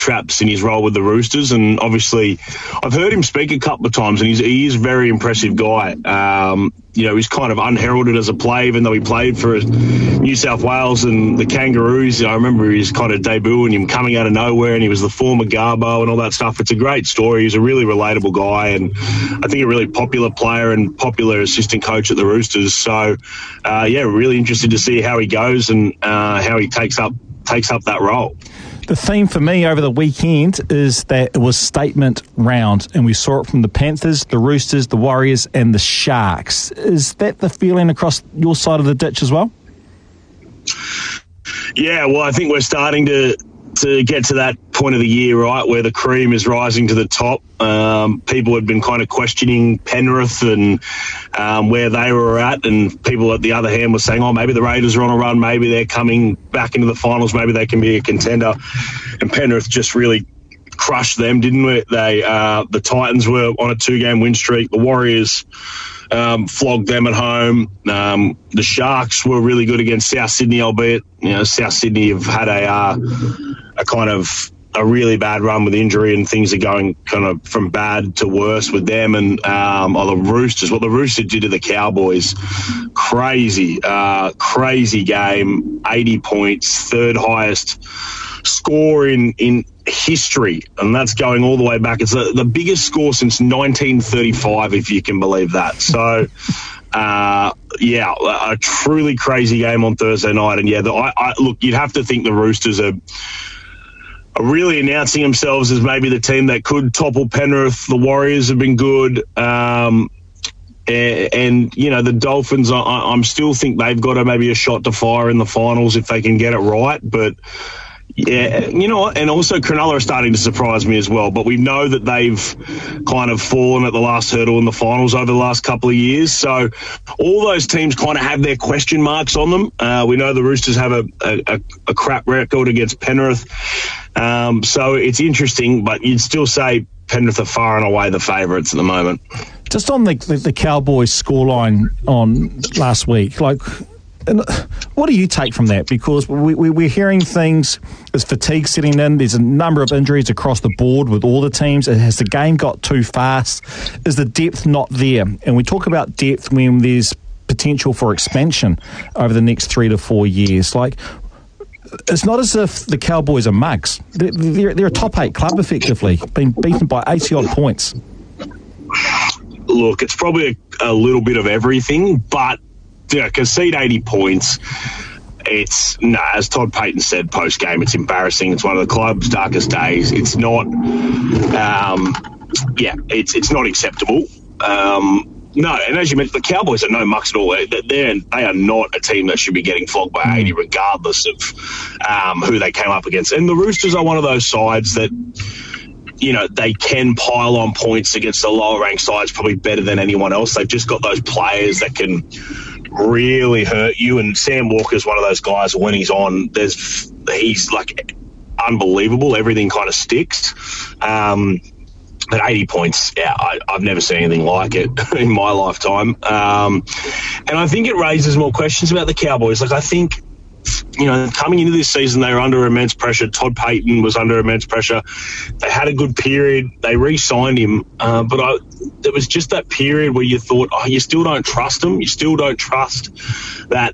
traps in his role with the Roosters, and obviously I've heard him speak a couple of times, and he is a very impressive guy. He's kind of unheralded as a player, even though he played for New South Wales and the Kangaroos. I remember his kind of debut and him coming out of nowhere, and he was the former Garbo and all that stuff. It's a great story. He's a really relatable guy, and I think a really popular player and popular assistant coach at the Roosters. So, really interested to see how he goes and how he takes up that role. The theme for me over the weekend is that it was statement round, and we saw it from the Panthers, the Roosters, the Warriors and the Sharks. Is that the feeling across your side of the ditch as well? Yeah, well, I think we're starting to get to that point of the year, right, where the cream is rising to the top. People had been kind of questioning Penrith and where they were at, and people at the other hand were saying, maybe the Raiders are on a run, maybe they're coming back into the finals, maybe they can be a contender. And Penrith just really crushed them, didn't we? The Titans were on a 2-game win streak. The Warriors flogged them at home. The Sharks were really good against South Sydney, albeit South Sydney have had a kind of a really bad run with injury, and things are going kind of from bad to worse with them. And the Roosters, what the Roosters did to the Cowboys, crazy game, 80 points, third highest score in history, and that's going all the way back. It's the biggest score since 1935, if you can believe that. So a truly crazy game on Thursday night. And look, you'd have to think the Roosters are really announcing themselves as maybe the team that could topple Penrith. The Warriors have been good. And the Dolphins, I'm still think they've got maybe a shot to fire in the finals if they can get it right. But yeah, and also Cronulla are starting to surprise me as well. But we know that they've kind of fallen at the last hurdle in the finals over the last couple of years. So all those teams kind of have their question marks on them. We know the Roosters have a crap record against Penrith. So it's interesting, but you'd still say Penrith are far and away the favourites at the moment. Just on the Cowboys scoreline on last week, what do you take from that? Because we're hearing things, there's fatigue setting in, there's a number of injuries across the board with all the teams. Has the game got too fast? Is the depth not there? And we talk about depth when there's potential for expansion over the next 3 to 4 years. It's not as if the Cowboys are mugs. They're a top 8 club, effectively, being beaten by 80-odd points. Look, it's probably a little bit of everything, but concede 80 points. It's, as Todd Payton said post-game, it's embarrassing. It's one of the club's darkest days. It's not, it's not acceptable. No, and as you mentioned, the Cowboys are no mucks at all. They are not a team that should be getting flogged by 80 regardless of who they came up against. And the Roosters are one of those sides that, they can pile on points against the lower-ranked sides probably better than anyone else. They've just got those players that can really hurt you, and Sam Walker's one of those guys when he's on, he's like unbelievable. Everything kind of sticks. At 80 points, I've never seen anything like it in my lifetime. And I think it raises more questions about the Cowboys. I think, coming into this season, they were under immense pressure. Todd Payton was under immense pressure. They had a good period. They re-signed him. But there was just that period where you thought, you still don't trust them. You still don't trust that,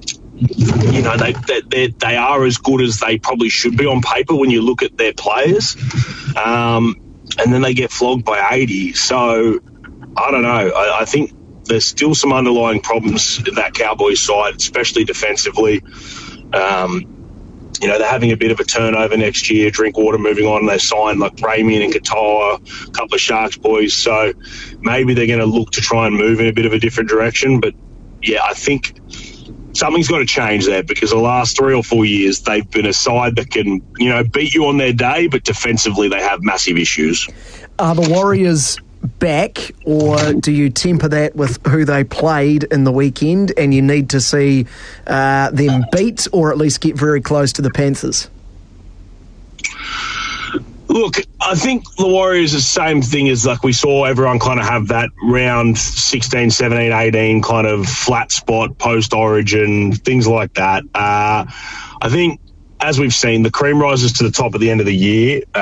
they are as good as they probably should be on paper when you look at their players. And then they get flogged by 80. So, I don't know. I think there's still some underlying problems in that Cowboys side, especially defensively. They're having a bit of a turnover next year. Drinkwater moving on. They signed Ramian and Katoa, a couple of Sharks boys. So maybe they're going to look to try and move in a bit of a different direction. But, I think something's got to change there, because the last 3 or 4 years they've been a side that can, beat you on their day, but defensively they have massive issues. Are the Warriors back, or do you temper that with who they played in the weekend and you need to see them beat or at least get very close to the Panthers? Look, I think the Warriors are the same thing as we saw everyone kind of have that round 16, 17, 18 kind of flat spot post-Origin, things like that. I think as we've seen, the cream rises to the top at the end of the year.